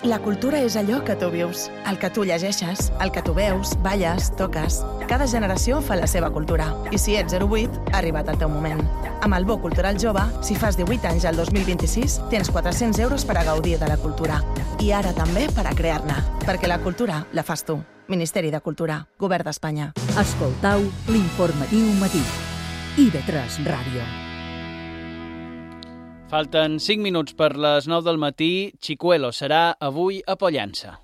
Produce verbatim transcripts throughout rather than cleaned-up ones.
La cultura és allò que tu vius, el que tu llegeixes, el que tu veus, balles, toques. Cada generació fa la seva cultura. I si ets zero vuit, ha arribat el teu moment. Amb el Bo Cultural Jove, si fas divuit anys al dos mil vint-i-sis, tens quatre-cents euros per a gaudir de la cultura. I ara també per a crear-ne. Perquè la cultura la fas tu. Ministeri de Cultura, Govern d'Espanya. Escoltau l'informatiu matí. I ve tres Ràdio. Falten cinc minuts per les nou del matí. Chicuelo serà avui a Pollença.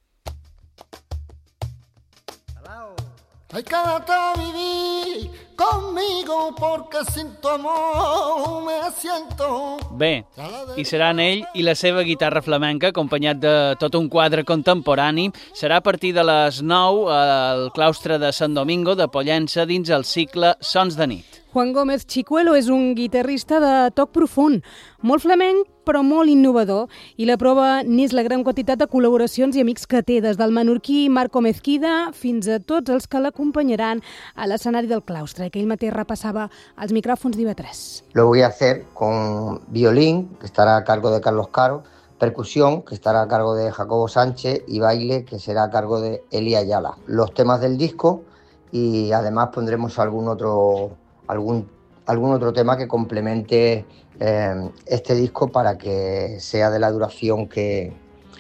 Ay, quédate a vivir conmigo porque sin tu amor me siento... Bé, hi seran ell i la seva guitarra flamenca, acompanyat de tot un quadre contemporani. Serà a partir de les nou al claustre de Sant Domingo de Pollença dins el cicle Sons de nit. Juan Gómez Chicuelo és un guitarrista de toc profund, molt flamenc però molt innovador, i la prova n'és la gran quantitat de col·laboracions i amics que té, des del menorquí Marco Mezquida fins a tots els que l'acompanyaran a l'escenari del claustre, que ell mateix repassava als micròfons d'I V tres. Lo voy a hacer con violín, que estará a cargo de Carlos Caro, percusión, que estará a cargo de Jacobo Sánchez, y baile, que será a cargo de Eli Ayala. Los temas del disco, y además pondremos algún otro... algún, algún otro tema que complemente eh, este disco para que sea de la duración que,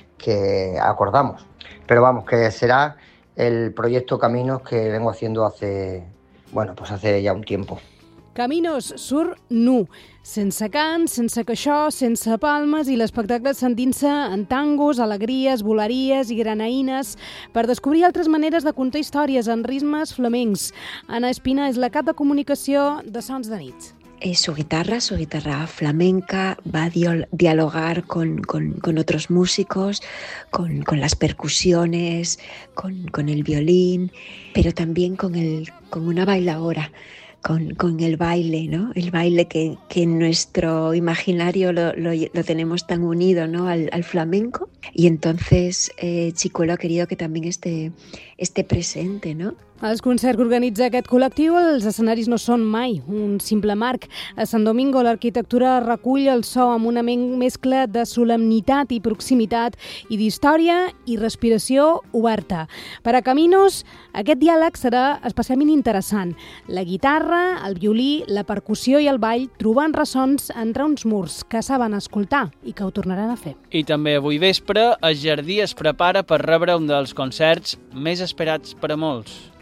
que acordamos. Pero vamos, que será el proyecto Caminos que vengo haciendo hace, bueno, pues hace ya un tiempo. Caminos surt nu, sense cant, sense queixó, sense palmes, i l'espectacle sentint-se en tangos, alegries, volaries i granaïnes per descobrir altres maneres de contar històries en ritmes flamencs. Ana Espina és la cap de comunicació de Sons de nit. Eh, su guitarra, su guitarra flamenca, va a dialogar con, con, con otros músicos, con, con las percusiones, con, con el violín, pero también con, el, con una bailaora. Con, con el baile, ¿no? El baile que, que en nuestro imaginario lo, lo, lo tenemos tan unido, ¿no? al, al flamenco. Y entonces eh, Chicuelo ha querido que también esté, esté presente, ¿no? Els concerts que organitza aquest col·lectiu, els escenaris no són mai un simple marc. A Sant Domingo l'arquitectura recull el so amb una mescla de solemnitat i proximitat i d'història i respiració oberta. Per a Caminos, aquest diàleg serà especialment interessant. La guitarra, el violí, la percussió i el ball trobant ressons entre uns murs que saben escoltar i que ho tornaran a fer. I també avui vespre, el Jardí es prepara per rebre un dels concerts més esperats per a molts.